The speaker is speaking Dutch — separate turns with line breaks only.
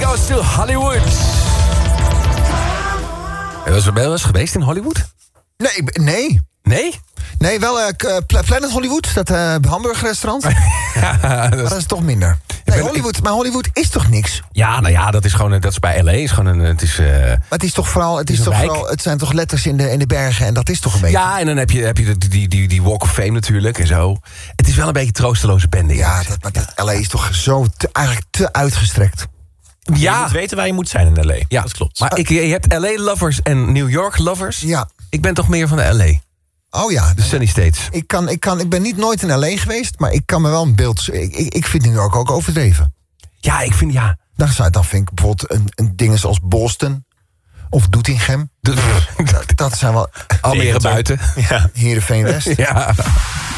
goes to Hollywood. Ben je wel eens geweest in Hollywood?
Nee.
Nee?
Nee, wel Planet Hollywood, dat hamburgerrestaurant. Maar dat is toch minder. Nee, Hollywood, maar Hollywood is toch niks?
Ja, nou ja, dat is gewoon, dat is bij LA. Is gewoon maar
het is toch vooral, het zijn toch letters in de bergen en dat is toch een beetje.
Ja, en dan heb je die Walk of Fame natuurlijk en zo. Het is wel een beetje troosteloze bende.
Ja, LA is toch zo eigenlijk te uitgestrekt.
Ja. Je moet weten waar je moet zijn in LA.
Ja,
dat klopt.
Maar je hebt LA lovers en New York lovers.
Ja.
Ik ben toch meer van de LA.
Oh ja.
De Sunny States.
Ik ben niet nooit in LA geweest, maar ik kan me wel een beeld. Ik vind New York ook overdreven.
Ja, ik vind
Dan vind ik bijvoorbeeld een dingen zoals Boston of Doetinchem. Dat zijn wel
Almere buiten.
Ja, Heerenveen West.
Ja.